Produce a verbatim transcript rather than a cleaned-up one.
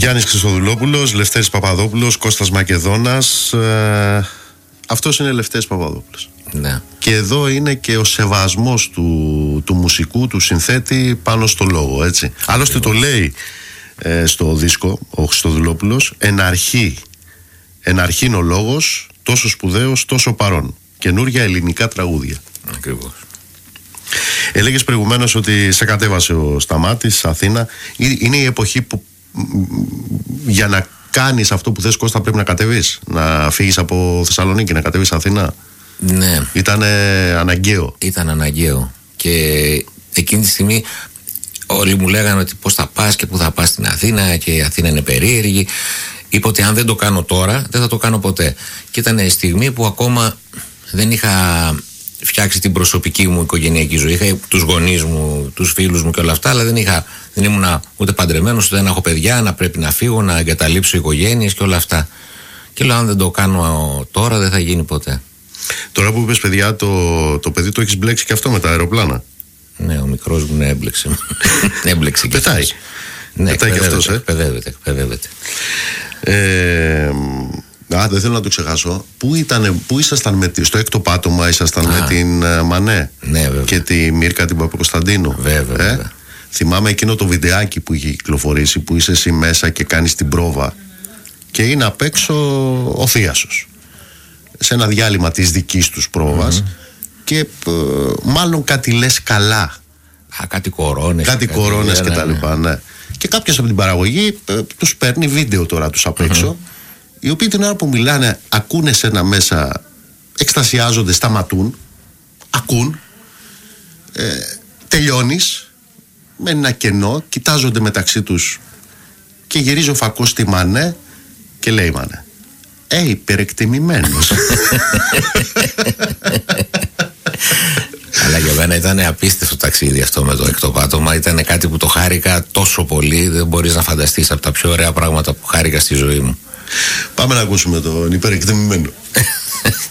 Γιάννης Χριστοδουλόπουλος, Λευτέρης Παπαδόπουλος, Κώστας Μακεδόνας. Ε, αυτός είναι Λευτέρης Παπαδόπουλος. Ναι. Και εδώ είναι και ο σεβασμός του, του μουσικού, του συνθέτη πάνω στο λόγο, έτσι. Άλλωστε το λέει ε, στο δίσκο ο Χριστοδουλόπουλος, εν αρχή, εν αρχήν ο λόγος, τόσο σπουδαίος, τόσο παρόν. Καινούρια ελληνικά τραγούδια. Ακριβώς. Έλεγες προηγουμένως ότι σε κατέβασε ο Σταμάτης, Αθήνα. Είναι η εποχή που για να κάνεις αυτό που θες, Κώστα, πρέπει να κατεβείς, να φύγεις από Θεσσαλονίκη, να κατεβείς Αθήνα. Ναι. Ήταν αναγκαίο. Ήταν αναγκαίο. Και εκείνη τη στιγμή όλοι μου λέγανε ότι πώς θα πας και πού θα πας στην Αθήνα, και η Αθήνα είναι περίεργη. Είπα ότι αν δεν το κάνω τώρα, δεν θα το κάνω ποτέ. Και ήταν η στιγμή που ακόμα δεν είχα φτιάξει την προσωπική μου οικογενειακή ζωή. Είχα τους γονείς μου, τους φίλους μου και όλα αυτά, αλλά δεν, είχα, δεν ήμουν ούτε παντρεμένος, ούτε να έχω παιδιά, να πρέπει να φύγω, να εγκαταλείψω οικογένειες και όλα αυτά. Και λέω, αν δεν το κάνω τώρα, δεν θα γίνει ποτέ. Τώρα που είπες παιδιά, το, το παιδί το έχεις μπλέξει και αυτό με τα αεροπλάνα. Ναι, ο μικρός μου έμπλεξε. έμπλεξε και πετάει. Ναι, πετάει και αυτός, ε. εκπαιδεύεται, εκπαιδεύεται. Ε, α, δεν θέλω να το ξεχάσω. Πού, ήτανε, πού ήσασταν με, στο έκτο πάτωμα, ήσασταν α, με την uh, Μανέ, ναι, και τη Μύρκα την Παπακοσταντίνου. Βέβαια, ε? βέβαια. Θυμάμαι εκείνο το βιντεάκι που είχε κυκλοφορήσει, που είσαι εσύ μέσα και κάνεις την πρόβα και είναι απ' έξω ο θείασος σε ένα διάλειμμα της δικής τους πρόβας, mm-hmm. και ε, μάλλον κάτι λες καλά. Α, κάτι κορώνες. Κάτι κορώνες και τα λοιπά, ναι. Και κάποιος από την παραγωγή ε, τους παίρνει βίντεο τώρα τους απ' έξω, mm-hmm. οι οποίοι την ώρα που μιλάνε ακούνε σένα μέσα, εκστασιάζονται, σταματούν, ακούν, ε, τελειώνεις, μένει ένα κενό, κοιτάζονται μεταξύ τους και γυρίζει ο φακός στη Μανέ και λέει Μανέ, Ε, υπερεκτιμημένος. Αλλά για μένα ήταν απίστευτο ταξίδι αυτό με το έκτο πάτωμα. Ήταν κάτι που το χάρηκα τόσο πολύ, δεν μπορείς να φανταστείς, από τα πιο ωραία πράγματα που χάρηκα στη ζωή μου. Πάμε να ακούσουμε τον υπερεκτιμημένο.